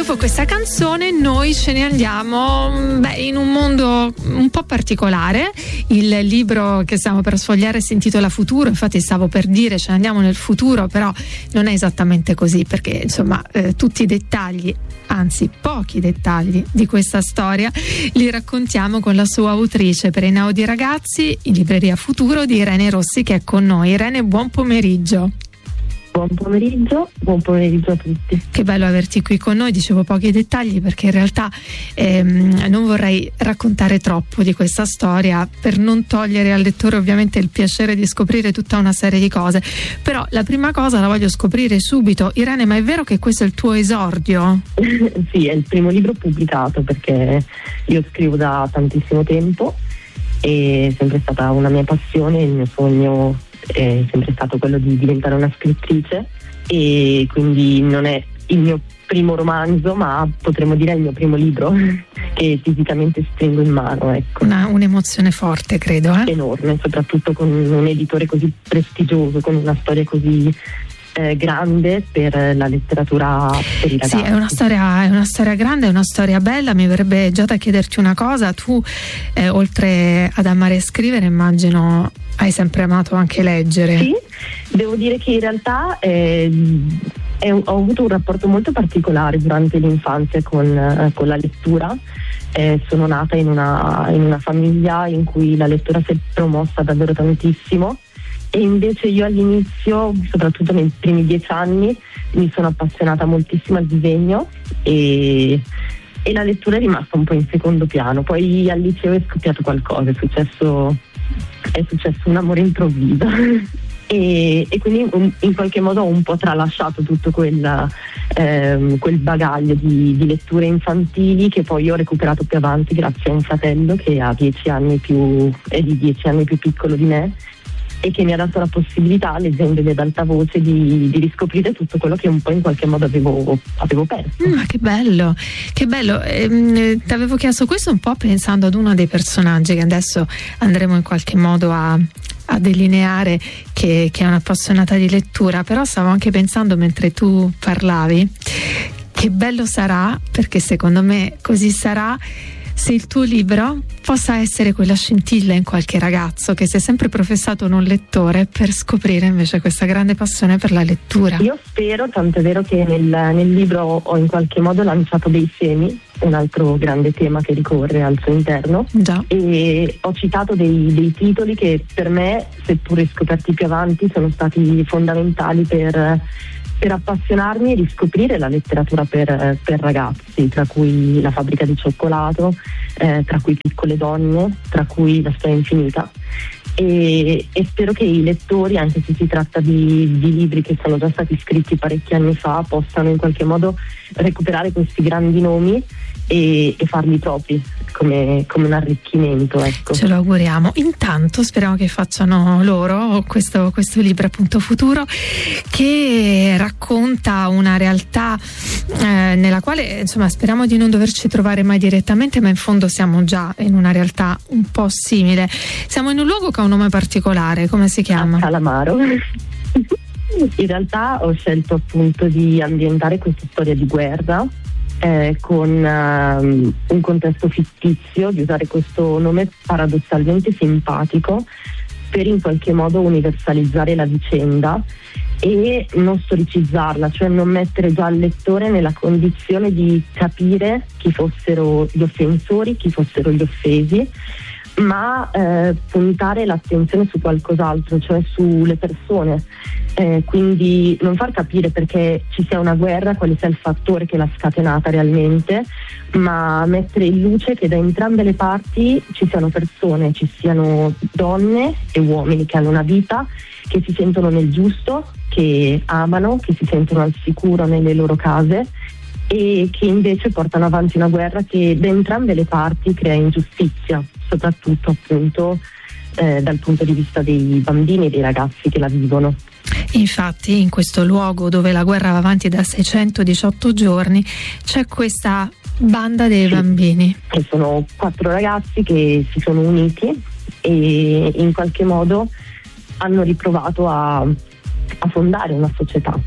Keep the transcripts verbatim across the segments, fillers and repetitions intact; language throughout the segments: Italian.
Dopo questa canzone noi ce ne andiamo beh, in un mondo un po' particolare. Il libro che stiamo per sfogliare si intitola Futuro, infatti stavo per dire ce ne andiamo nel futuro, però non è esattamente così, perché insomma eh, tutti i dettagli, anzi pochi dettagli di questa storia li raccontiamo con la sua autrice per Einaudi Ragazzi in libreria Futuro di Irene Rossi, che è con noi. Irene, buon pomeriggio. Buon pomeriggio, buon pomeriggio a tutti. Che bello averti qui con noi, dicevo pochi dettagli perché in realtà ehm, non vorrei raccontare troppo di questa storia per non togliere al lettore ovviamente il piacere di scoprire tutta una serie di cose, però la prima cosa la voglio scoprire subito. Irene, ma è vero che questo è il tuo esordio? Sì, è il primo libro pubblicato perché io scrivo da tantissimo tempo, è sempre stata una mia passione, il mio sogno è sempre stato quello di diventare una scrittrice, e quindi non è il mio primo romanzo, ma potremmo dire il mio primo libro che fisicamente stringo in mano, ecco. Una, un'emozione forte, credo, eh? Enorme, soprattutto con un editore così prestigioso, con una storia così eh, grande per la letteratura per i ragazzi. Sì, è una storia, è una storia grande, è una storia bella. Mi verrebbe già da chiederti una cosa. Tu eh, oltre ad amare scrivere, immagino hai sempre amato anche leggere. Sì, devo dire che in realtà eh, è, ho avuto un rapporto molto particolare durante l'infanzia con, eh, con la lettura. Eh, sono nata in una, in una famiglia in cui la lettura si è promossa davvero tantissimo, e invece io all'inizio, soprattutto nei primi dieci anni, mi sono appassionata moltissimo al disegno e, e la lettura è rimasta un po' in secondo piano. Poi al liceo è scoppiato qualcosa, è successo è successo un amore improvviso e, e quindi un, in qualche modo ho un po' tralasciato tutto quel, ehm, quel bagaglio di, di letture infantili che poi ho recuperato più avanti grazie a un fratello che ha dieci anni più è di dieci anni più piccolo di me, e che mi ha dato la possibilità, leggendoli ad alta voce, di, di riscoprire tutto quello che un po' in qualche modo avevo, avevo perso. Ma mm, che bello, che bello. Ehm, ti avevo chiesto questo un po' pensando ad uno dei personaggi che adesso andremo in qualche modo a, a delineare, che, che è un'appassionata di lettura, però stavo anche pensando mentre tu parlavi che bello sarà, perché secondo me così sarà, se il tuo libro possa essere quella scintilla in qualche ragazzo che si è sempre professato non lettore per scoprire invece questa grande passione per la lettura. Io spero, tanto è vero che nel, nel libro ho in qualche modo lanciato dei semi, un altro grande tema che ricorre al suo interno. Già. E ho citato dei, dei titoli che per me, seppur scoperti più avanti, sono stati fondamentali per per appassionarmi e riscoprire la letteratura per, per ragazzi, tra cui La fabbrica di cioccolato, eh, tra cui Piccole donne, tra cui La storia infinita, e, e spero che i lettori, anche se si tratta di, di libri che sono già stati scritti parecchi anni fa, possano in qualche modo recuperare questi grandi nomi e, e farli propri come, come un arricchimento, ecco. Ce lo auguriamo. Intanto speriamo che facciano loro questo, questo libro appunto Futuro, che racconta una realtà eh, nella quale insomma speriamo di non doverci trovare mai direttamente, ma in fondo siamo già in una realtà un po' simile. Siamo in un luogo che ha un nome particolare, come si chiama? A Calamaro. In realtà ho scelto appunto di ambientare questa storia di guerra Eh, con uh, un contesto fittizio, di usare questo nome paradossalmente simpatico per in qualche modo universalizzare la vicenda e non storicizzarla, cioè non mettere già il lettore nella condizione di capire chi fossero gli offensori, chi fossero gli offesi, ma eh, puntare l'attenzione su qualcos'altro, cioè sulle persone. Eh, quindi non far capire perché ci sia una guerra, quale sia il fattore che l'ha scatenata realmente, ma mettere in luce che da entrambe le parti ci siano persone, ci siano donne e uomini che hanno una vita, che si sentono nel giusto, che amano, che si sentono al sicuro nelle loro case, e che invece portano avanti una guerra che da entrambe le parti crea ingiustizia, soprattutto appunto eh, dal punto di vista dei bambini e dei ragazzi che la vivono. Infatti in questo luogo dove la guerra va avanti da seicentodiciotto giorni c'è questa banda dei sì, bambini. Che sono quattro ragazzi che si sono uniti e in qualche modo hanno riprovato a, a fondare una società,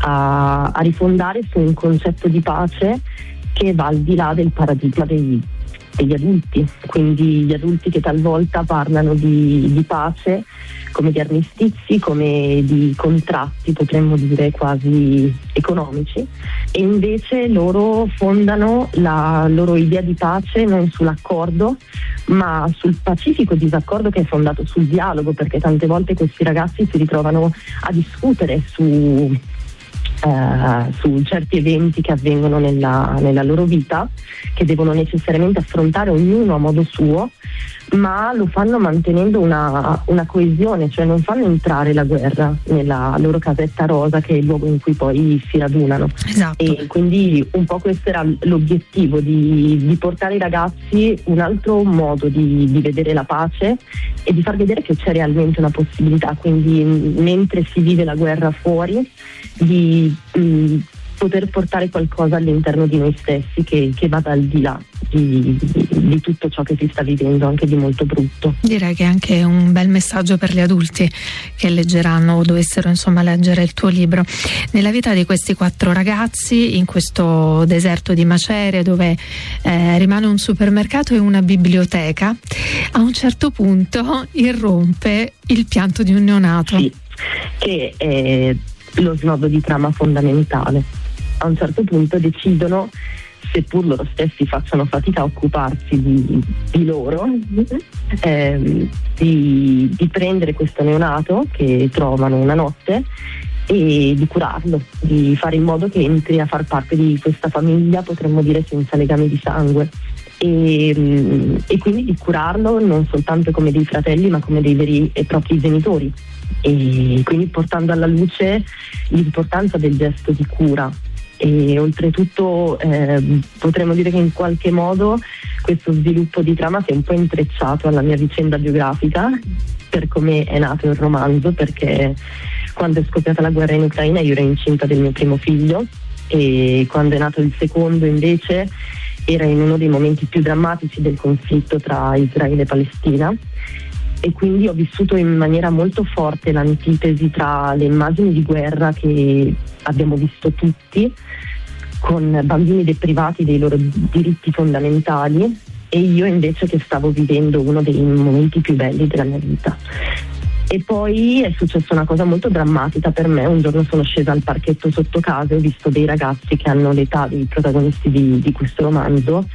a, a rifondare su un concetto di pace che va al di là del paradigma dei, degli adulti, quindi gli adulti che talvolta parlano di, di pace come di armistizi, come di contratti, potremmo dire quasi economici, e invece loro fondano la loro idea di pace non sull'accordo ma sul pacifico disaccordo che è fondato sul dialogo, perché tante volte questi ragazzi si ritrovano a discutere su Uh, su certi eventi che avvengono nella, nella loro vita, che devono necessariamente affrontare ognuno a modo suo, ma lo fanno mantenendo una, una coesione, cioè non fanno entrare la guerra nella loro casetta rosa, che è il luogo in cui poi si radunano. Esatto. E quindi un po' questo era l'obiettivo, di, di portare ai ragazzi un altro modo di, di vedere la pace e di far vedere che c'è realmente una possibilità, quindi mentre si vive la guerra fuori, di mh, poter portare qualcosa all'interno di noi stessi che, che vada al di là di, di, di tutto ciò che si sta vivendo, anche di molto brutto. Direi che è anche un bel messaggio per gli adulti che leggeranno o dovessero insomma leggere il tuo libro. Nella vita di questi quattro ragazzi in questo deserto di macerie, dove eh, rimane un supermercato e una biblioteca, a un certo punto irrompe il pianto di un neonato. Sì, che è lo snodo di trama fondamentale. A un certo punto decidono, seppur loro stessi facciano fatica a occuparsi di, di loro, ehm, di, di prendere questo neonato che trovano una notte e di curarlo, di fare in modo che entri a far parte di questa famiglia, potremmo dire senza legami di sangue. E, e quindi di curarlo non soltanto come dei fratelli ma come dei veri e propri genitori, e quindi portando alla luce l'importanza del gesto di cura. E oltretutto eh, potremmo dire che in qualche modo questo sviluppo di trama si è un po' intrecciato alla mia vicenda biografica, per come è nato il romanzo, perché quando è scoppiata la guerra in Ucraina io ero incinta del mio primo figlio, e quando è nato il secondo invece era in uno dei momenti più drammatici del conflitto tra Israele e Palestina, e quindi ho vissuto in maniera molto forte l'antitesi tra le immagini di guerra che abbiamo visto tutti, con bambini deprivati dei loro diritti fondamentali, e io invece che stavo vivendo uno dei momenti più belli della mia vita. E poi è successa una cosa molto drammatica per me. Un giorno sono scesa al parchetto sotto casa e ho visto dei ragazzi che hanno l'età dei protagonisti di, di questo romanzo,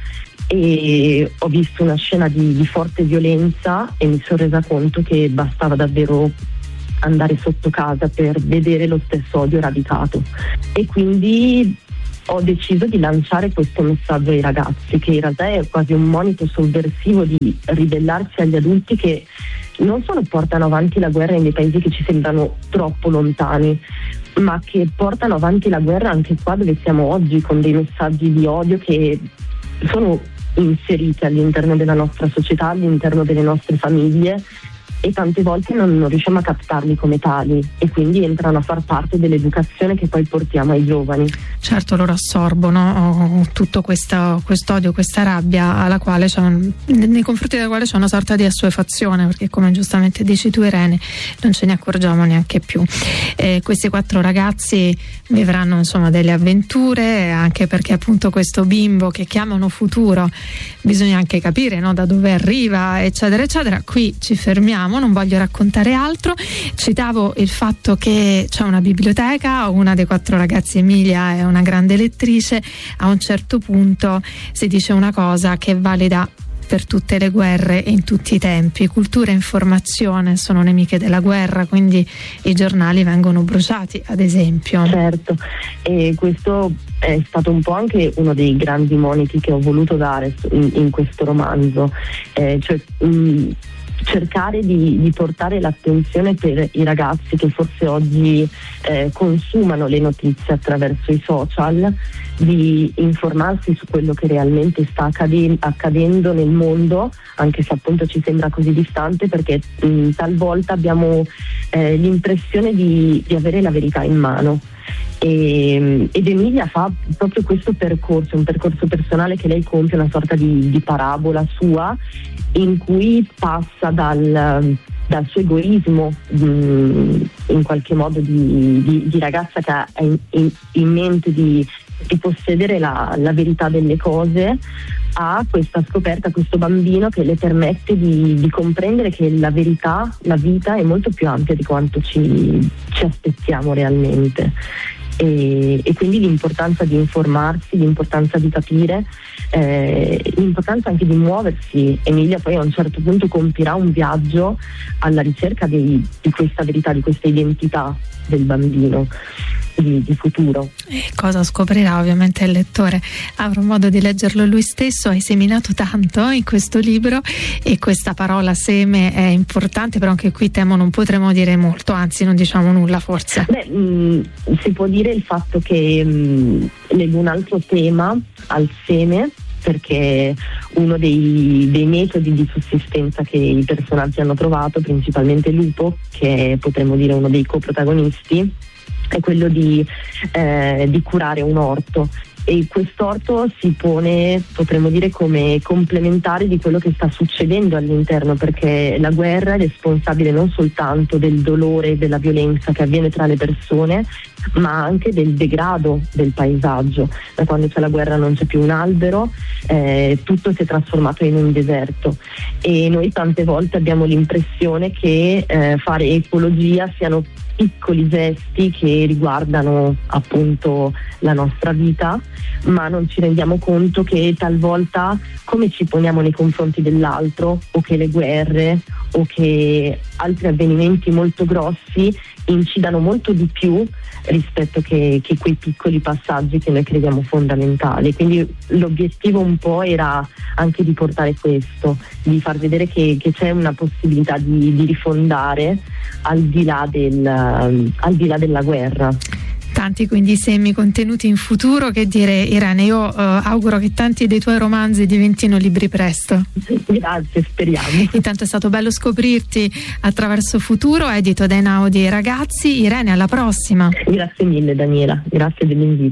e ho visto una scena di, di forte violenza e mi sono resa conto che bastava davvero andare sotto casa per vedere lo stesso odio radicato, e quindi ho deciso di lanciare questo messaggio ai ragazzi, che in realtà è quasi un monito sovversivo di ribellarsi agli adulti che non solo portano avanti la guerra in dei paesi che ci sembrano troppo lontani, ma che portano avanti la guerra anche qua dove siamo oggi, con dei messaggi di odio che sono inseriti all'interno della nostra società, all'interno delle nostre famiglie, e tante volte non, non riusciamo a captarli come tali, e quindi entrano a far parte dell'educazione che poi portiamo ai giovani. Certo, loro assorbono tutto questo odio, questa rabbia alla quale c'è un, nei confronti della quale c'è una sorta di assuefazione, perché come giustamente dici tu Irene, non ce ne accorgiamo neanche più. Eh, questi quattro ragazzi vivranno insomma delle avventure, anche perché appunto questo bimbo che chiamano futuro bisogna anche capire, no, da dove arriva, eccetera eccetera. Qui ci fermiamo, non voglio raccontare altro. Citavo il fatto che c'è una biblioteca, una dei quattro ragazzi, Emilia, è una grande lettrice. A un certo punto si dice una cosa che è valida per tutte le guerre e in tutti i tempi: cultura e informazione sono nemiche della guerra, quindi i giornali vengono bruciati, ad esempio. Certo, e questo è stato un po' anche uno dei grandi moniti che ho voluto dare in, in questo romanzo, eh, cioè mh, cercare di, di portare l'attenzione per i ragazzi che forse oggi eh, consumano le notizie attraverso i social, di informarsi su quello che realmente sta accade- accadendo nel mondo, anche se appunto ci sembra così distante, perché mh, talvolta abbiamo eh, l'impressione di, di avere la verità in mano. E, ed Emilia fa proprio questo percorso, un percorso personale che lei compie, una sorta di, di parabola sua, in cui passa dal, dal suo egoismo mh, in qualche modo di, di, di ragazza che ha in, in, in mente di, di possedere la, la verità delle cose, a questa scoperta, questo bambino che le permette di, di comprendere che la verità, la vita è molto più ampia di quanto ci, ci aspettiamo realmente. E, e quindi l'importanza di informarsi, l'importanza di capire, eh, l'importanza anche di muoversi. Emilia poi a un certo punto compirà un viaggio alla ricerca di, di questa verità, di questa identità del bambino di, di futuro. E cosa scoprirà ovviamente il lettore? Avrà modo di leggerlo lui stesso. Hai seminato tanto in questo libro e questa parola seme è importante, però anche qui temo non potremo dire molto, anzi non diciamo nulla forse. Beh, mh, si può dire il fatto che mh, leggo un altro tema al seme, perché uno dei, dei metodi di sussistenza che i personaggi hanno trovato, principalmente Lupo, che potremmo dire uno dei coprotagonisti, è quello di, eh, di curare un orto. E quest'orto si pone, potremmo dire, come complementare di quello che sta succedendo all'interno, perché la guerra è responsabile non soltanto del dolore e della violenza che avviene tra le persone, ma anche del degrado del paesaggio. Da quando c'è la guerra non c'è più un albero, eh, tutto si è trasformato in un deserto, e noi tante volte abbiamo l'impressione che eh, fare ecologia siano piccoli gesti che riguardano appunto la nostra vita, ma non ci rendiamo conto che talvolta come ci poniamo nei confronti dell'altro, o che le guerre o che altri avvenimenti molto grossi incidano molto di più rispetto che, che quei piccoli passaggi che noi crediamo fondamentali. Quindi l'obiettivo un po' era anche di portare questo, di far vedere che, che c'è una possibilità di, di rifondare al di là del, uh, al di là della guerra. Tanti quindi semi contenuti in futuro. Che dire, Irene, io uh, auguro che tanti dei tuoi romanzi diventino libri presto. Grazie, speriamo. Intanto è stato bello scoprirti attraverso Futuro, edito da Einaudi Ragazzi. Irene, alla prossima. Grazie mille Daniela, grazie dell'invito.